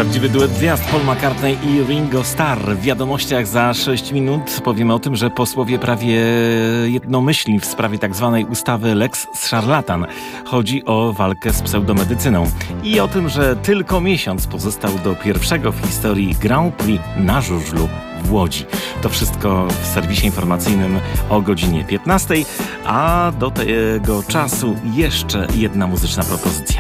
Prawdziwy duet gwiazd Paul McCartney i Ringo Starr. W wiadomościach za 6 minut powiemy o tym, że posłowie prawie jednomyślni w sprawie tzw. ustawy Lex Szarlatan. Chodzi o walkę z pseudomedycyną. I o tym, że tylko miesiąc pozostał do pierwszego w historii Grand Prix na żużlu w Łodzi. To wszystko w serwisie informacyjnym o godzinie 15, a do tego czasu jeszcze jedna muzyczna propozycja.